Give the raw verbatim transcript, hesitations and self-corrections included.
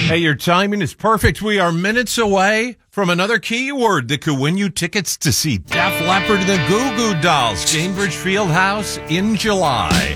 Hey, your timing is perfect. We are minutes away from another keyword that could win you tickets to see Def Leppard and the Goo Goo Dolls, Gainbridge Fieldhouse in July.